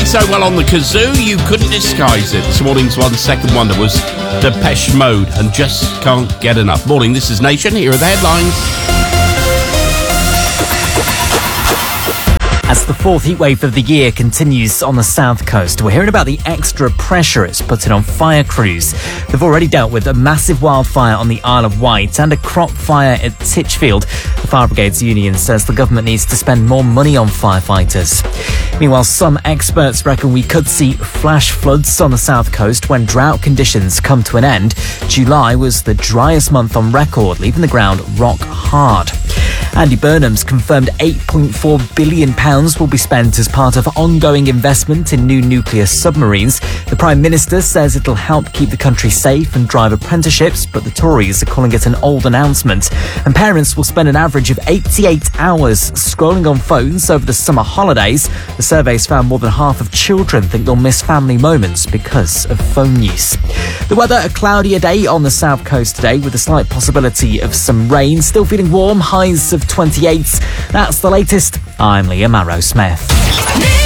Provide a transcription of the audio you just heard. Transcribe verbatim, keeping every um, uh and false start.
so well on the kazoo, you couldn't disguise it. This morning's one second wonder was Depeche Mode and Just Can't Get Enough. Morning, this is Nation. Here are the headlines. As the fourth heatwave of the year continues on the south coast, we're hearing about the extra pressure it's putting on fire crews. They've already dealt with a massive wildfire on the Isle of Wight and a crop fire at Titchfield. The Fire Brigades Union says the government needs to spend more money on firefighters. Meanwhile, some experts reckon we could see flash floods on the south coast when drought conditions come to an end. July was the driest month on record, leaving the ground rock hard. Andy Burnham's confirmed eight point four billion pounds will be spent as part of ongoing investment in new nuclear submarines. The Prime Minister says it'll help keep the country safe and drive apprenticeships, but the Tories are calling it an old announcement. And parents will spend an average of eighty-eight hours scrolling on phones over the summer holidays. The surveys found more than half of children think they'll miss family moments because of phone use. The weather, a cloudier day on the south coast today with a slight possibility of some rain. Still feeling warm, highs of twenty-eight. That's the latest. I'm Leah Marrow Smith.